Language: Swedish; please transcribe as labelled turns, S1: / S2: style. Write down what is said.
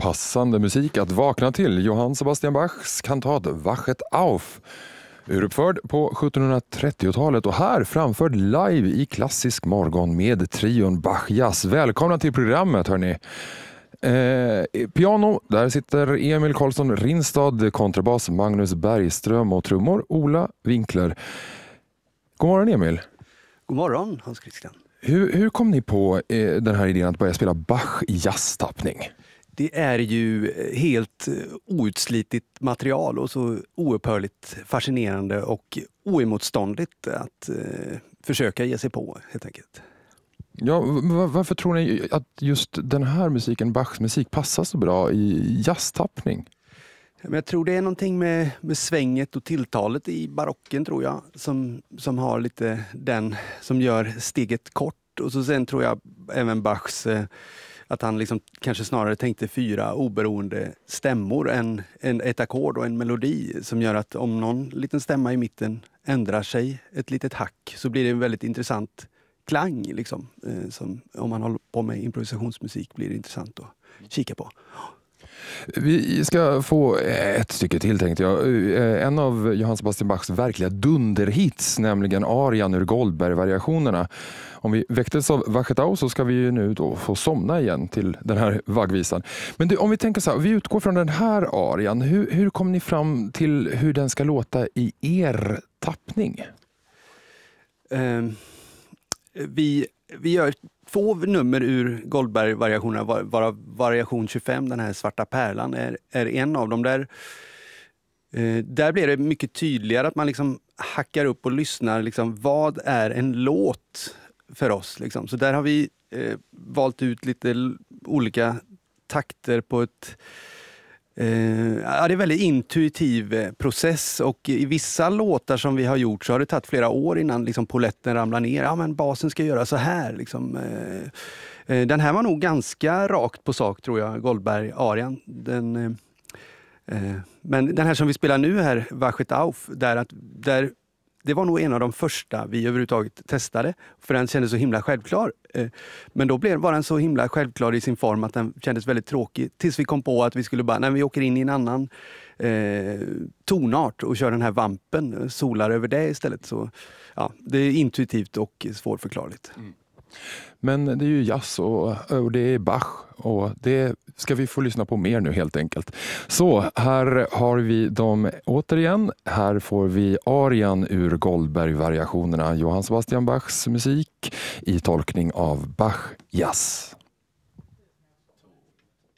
S1: passande musik att vakna till. Johann Sebastian Bachs kantat Wachet auf. Uruppförd på 1730-talet och här framförd live i klassisk morgon med trion Bach Jazz. Välkomna till programmet hörni. Piano, där sitter Emil Karlsson Rinstad, kontrabas Magnus Bergström och trummor Ola Winkler. God morgon Emil.
S2: God morgon Hans Christian.
S1: Hur kom ni på den här idén att börja spela Bach i jazztappning?
S2: Det är ju helt outslitigt material och så oupphörligt fascinerande och oemotståndligt att försöka ge sig på helt enkelt.
S1: Ja, varför tror ni att just den här musiken, Bachs musik, passar så bra i jazztappning?
S2: Men jag tror det är någonting med svänget och tilltalet i barocken tror jag som har lite den som gör steget kort. Och så sen tror jag även Bachs att han liksom kanske snarare tänkte 4 oberoende stämmor än ett ackord och en melodi som gör att om någon liten stämma i mitten ändrar sig ett litet hack så blir det en väldigt intressant klang liksom, som om man håller på med improvisationsmusik blir det intressant att kika på.
S1: Vi ska få ett stycke till tänkte jag. En av Johann Sebastian Bachs verkliga dunderhits, nämligen arian ur Goldberg-variationerna. Om vi väcktes av Wachet auf så ska vi ju nu då få somna igen till den här vaggvisan. Men om vi tänker så här, vi utgår från den här arian. Hur kom ni fram till hur den ska låta i er tappning?
S2: Vi gör 2 nummer ur Goldberg-variationerna, varav variation 25, den här svarta pärlan, är en av dem. Där blir det mycket tydligare att man liksom hackar upp och lyssnar. Liksom, vad är en låt för oss? Liksom. Så där har vi valt ut lite olika takter på ett... det är en väldigt intuitiv process och i vissa låtar som vi har gjort så har det tagit flera år innan liksom poletten ramlar ner. Ja men basen ska göra så här liksom. Den här var nog ganska rakt på sak tror jag, Goldberg-arian. Men den här som vi spelar nu här, Wachet auf, det var nog en av de första vi överhuvudtaget testade. För den kändes så himla självklar. Men då var den så himla självklar i sin form att den kändes väldigt tråkig. Tills vi kom på att vi skulle bara, när vi åker in i en annan tonart och kör den här vampen, solar över det istället. Så ja, det är intuitivt och svårförklarligt.
S1: Mm. Men det är ju jazz och det är Bach och det ska vi få lyssna på mer nu helt enkelt. Så här har vi dem återigen. Här får vi arian ur Goldberg-variationerna, Johann Sebastian Bachs musik i tolkning av Bach Jazz.